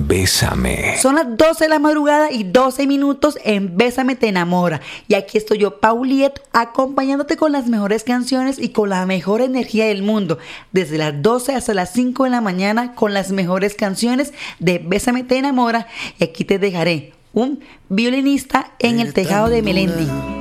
Bésame. Son las 12 de la madrugada y 12 minutos en Bésame te enamora. Y aquí estoy yo, Pauliet, acompañándote con las mejores canciones y con la mejor energía del mundo. Desde las 12 hasta las 5 de la mañana con las mejores canciones de Bésame te enamora. Y aquí te dejaré un violinista en el tejado de Melendi.